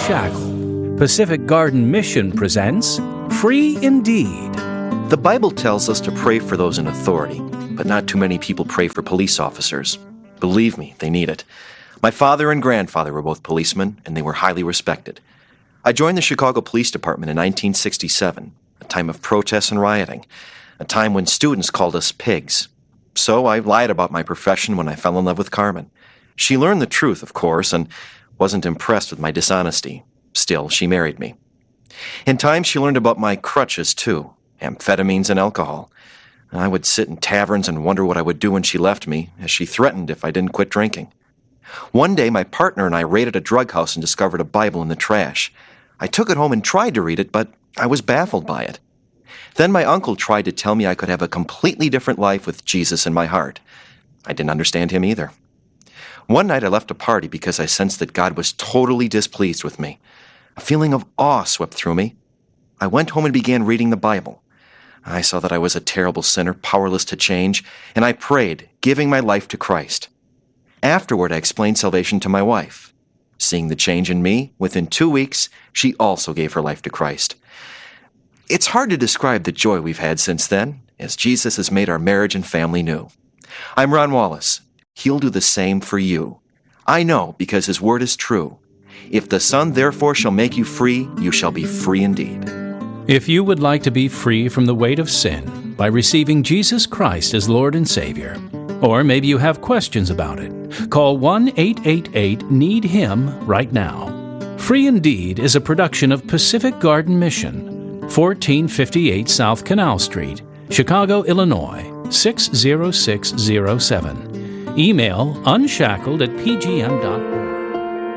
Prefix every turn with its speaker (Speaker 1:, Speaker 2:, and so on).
Speaker 1: Unshackled, Pacific Garden Mission presents Free Indeed.
Speaker 2: The Bible tells us to pray for those in authority, but not too many people pray for police officers. Believe me, they need it. My father and grandfather were both policemen, and they were highly respected. I joined the Chicago Police Department in 1967, a time of protests and rioting, a time when students called us pigs. So I lied about my profession when I fell in love with Carmen. She learned the truth, of course, and wasn't impressed with my dishonesty. Still, she married me. In time, she learned about my crutches, too, amphetamines and alcohol. I would sit in taverns and wonder what I would do when she left me, as she threatened if I didn't quit drinking. One day, my partner and I raided a drug house and discovered a Bible in the trash. I took it home and tried to read it, but I was baffled by it. Then my uncle tried to tell me I could have a completely different life with Jesus in my heart. I didn't understand him either. One night I left a party because I sensed that God was totally displeased with me. A feeling of awe swept through me. I went home and began reading the Bible. I saw that I was a terrible sinner, powerless to change, and I prayed, giving my life to Christ. Afterward, I explained salvation to my wife. Seeing the change in me, within 2 weeks, she also gave her life to Christ. It's hard to describe the joy we've had since then, as Jesus has made our marriage and family new. I'm Ron Wallace. He'll do the same for you. I know, because His word is true. If the Son therefore shall make you free, you shall be free indeed.
Speaker 1: If you would like to be free from the weight of sin by receiving Jesus Christ as Lord and Savior, or maybe you have questions about it, call 1-888-NEED-HIM right now. Free Indeed is a production of Pacific Garden Mission, 1458 South Canal Street, Chicago, Illinois, 60607. Email unshackled@pgm.org.